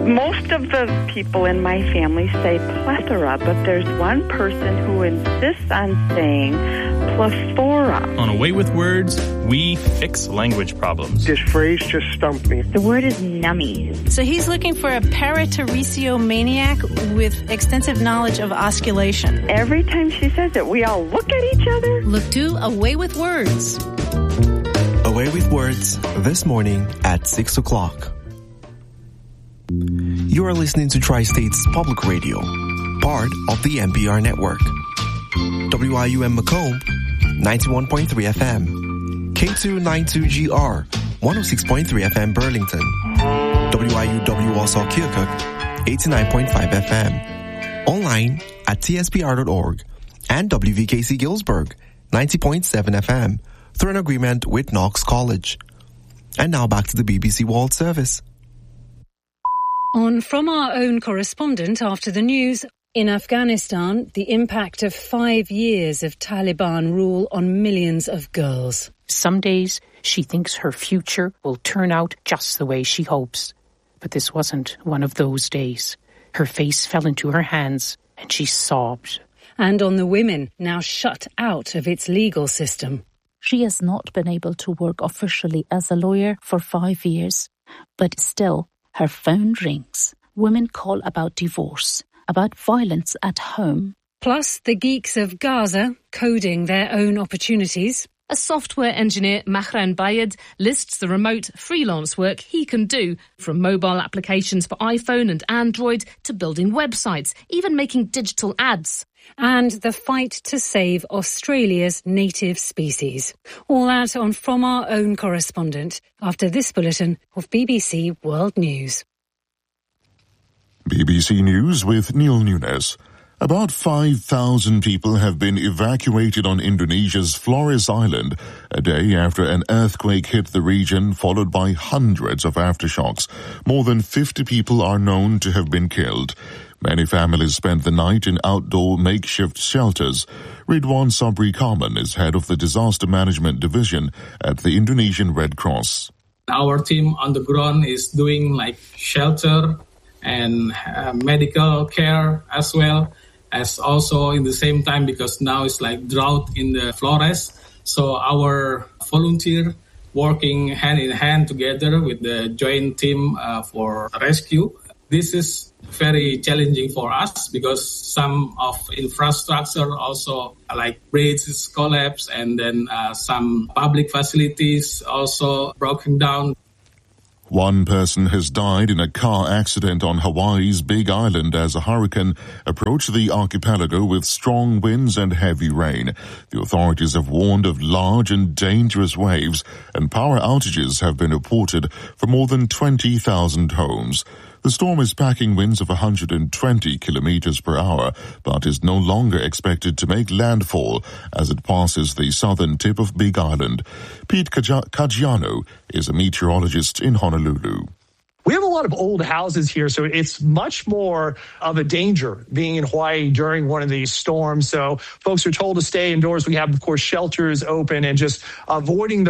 Most of the people in my family say plethora, but there's one person who insists on saying plethora. On A Way with Words, we fix language problems. This phrase just stumped me. The word is nummies. So he's looking for a parateresio-maniac with extensive knowledge of osculation. Every time she says it, we all look at each other. Look to A Way with Words. A Way with Words, this morning at 6 o'clock. You are listening to Tri-States Public Radio, part of the NPR network. WIUM Macomb, 91.3 FM. K292GR, 106.3 FM Burlington. WIUW Warsaw Keokuk, 89.5 FM. Online at tspr.org. And WVKC Gillsburg, 90.7 FM. Through an agreement with Knox College. And now back to the BBC World Service. On From Our Own Correspondent after the news, in Afghanistan, the impact of 5 years of Taliban rule on millions of girls. Some days she thinks her future will turn out just the way she hopes. But this wasn't one of those days. Her face fell into her hands and she sobbed. And on the women, now shut out of its legal system. She has not been able to work officially as a lawyer for 5 years, but still, her phone rings. Women call about divorce, about violence at home. Plus, the geeks of Gaza coding their own opportunities. A software engineer, Mahran Bayed, lists the remote freelance work he can do, from mobile applications for iPhone and Android to building websites, even making digital ads. And the fight to save Australia's native species. All that on From Our Own Correspondent after this bulletin of BBC World News. BBC News with Neil Nunes. About 5,000 people have been evacuated on Indonesia's Flores Island a day after an earthquake hit the region, followed by hundreds of aftershocks. More than 50 people are known to have been killed. Many families spent the night in outdoor makeshift shelters. Ridwan Sabri Karman is head of the Disaster Management Division at the Indonesian Red Cross. Our team on the ground is doing shelter and medical care as well as also in the same time, because now it's drought in the Flores. So our volunteer working hand in hand together with the joint team for rescue. This is very challenging for us because some of infrastructure also bridges collapse, and then some public facilities also broken down. One person has died in a car accident on Hawaii's Big Island as a hurricane approached the archipelago with strong winds and heavy rain. The authorities have warned of large and dangerous waves, and power outages have been reported for more than 20,000 homes. The storm is packing winds of 120 kilometers per hour, but is no longer expected to make landfall as it passes the southern tip of Big Island. Pete Caggiano is a meteorologist in Honolulu. We have a lot of old houses here, so it's much more of a danger being in Hawaii during one of these storms. So folks are told to stay indoors. We have, of course, shelters open and just avoiding the